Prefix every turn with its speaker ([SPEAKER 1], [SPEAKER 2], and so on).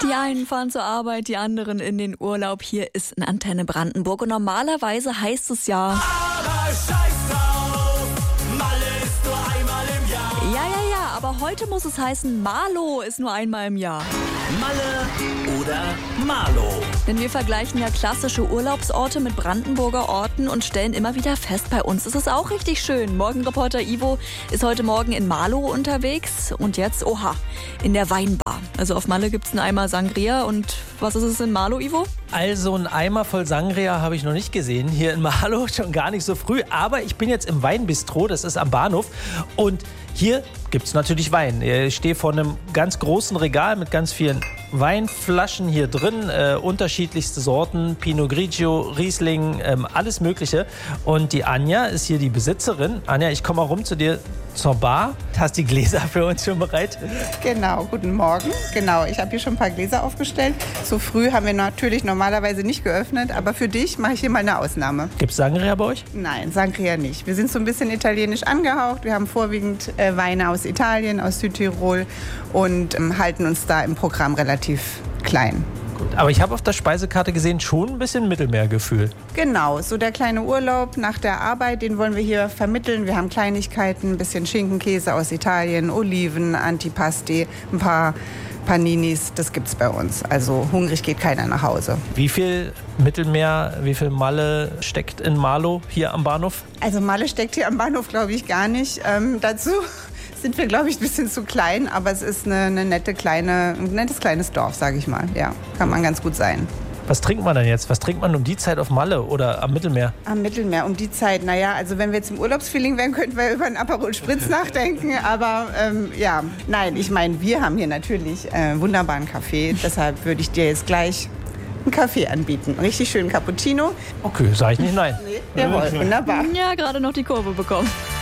[SPEAKER 1] Die einen fahren zur Arbeit, die anderen in den Urlaub. Hier ist eine Antenne Brandenburg und normalerweise heißt es ja...
[SPEAKER 2] Aber scheiß drauf, Malle ist nur einmal im Jahr.
[SPEAKER 1] Ja, aber heute muss es heißen, Marlo ist nur einmal im Jahr.
[SPEAKER 2] Malle oder Marlo.
[SPEAKER 1] Denn wir vergleichen ja klassische Urlaubsorte mit Brandenburger Orten und stellen immer wieder fest, bei uns ist es auch richtig schön. Morgenreporter Ivo ist heute Morgen in Marlo unterwegs und jetzt, in der Weinbar. Also auf Malle gibt es einen Eimer Sangria und was ist es in Marlo, Ivo?
[SPEAKER 3] Also einen Eimer voll Sangria habe ich noch nicht gesehen hier in Marlo, schon gar nicht so früh. Aber ich bin jetzt im Weinbistro, das ist am Bahnhof und hier gibt es natürlich Wein. Ich stehe vor einem ganz großen Regal mit ganz vielen Weinflaschen hier drin, unterschiedlichste Sorten, Pinot Grigio, Riesling, alles Mögliche. Und die Anja ist hier die Besitzerin. Anja, ich komme mal rum zu dir zur Bar. Hast die Gläser für uns schon bereit?
[SPEAKER 4] Genau, guten Morgen. Genau, ich habe hier schon ein paar Gläser aufgestellt. So früh haben wir natürlich normalerweise nicht geöffnet, aber für dich mache ich hier mal eine Ausnahme.
[SPEAKER 3] Gibt es Sangria bei euch?
[SPEAKER 4] Nein, Sangria nicht. Wir sind so ein bisschen italienisch angehaucht. Wir haben vorwiegend Weine aus Italien, aus Südtirol und halten uns da im Programm relativ klein.
[SPEAKER 3] Gut, aber ich habe auf der Speisekarte gesehen, schon ein bisschen Mittelmeergefühl.
[SPEAKER 4] Genau, so der kleine Urlaub nach der Arbeit, den wollen wir hier vermitteln. Wir haben Kleinigkeiten, ein bisschen Schinkenkäse aus Italien, Oliven, Antipasti, ein paar Paninis, das gibt's bei uns. Also hungrig geht keiner nach Hause.
[SPEAKER 3] Wie viel Mittelmeer, wie viel Malle steckt in Marlo hier am Bahnhof?
[SPEAKER 4] Also Malle steckt hier am Bahnhof, glaube ich, gar nicht. Dazu sind wir, glaube ich, ein bisschen zu klein, aber es ist ein nettes kleines Dorf, sage ich mal. Ja, kann man ganz gut sein.
[SPEAKER 3] Was trinkt man denn jetzt? Was trinkt man um die Zeit auf Malle oder am Mittelmeer?
[SPEAKER 4] Am Mittelmeer, um die Zeit. Naja, also wenn wir jetzt im Urlaubsfeeling wären, könnten wir über einen Aperol Spritz nachdenken. Aber nein, ich meine, wir haben hier natürlich wunderbaren Kaffee. Deshalb würde ich dir jetzt gleich einen Kaffee anbieten. Einen richtig schönen Cappuccino.
[SPEAKER 3] Okay, sage ich nicht nein.
[SPEAKER 4] Nee, jawohl, wunderbar.
[SPEAKER 1] Ja, gerade noch die Kurve bekommen.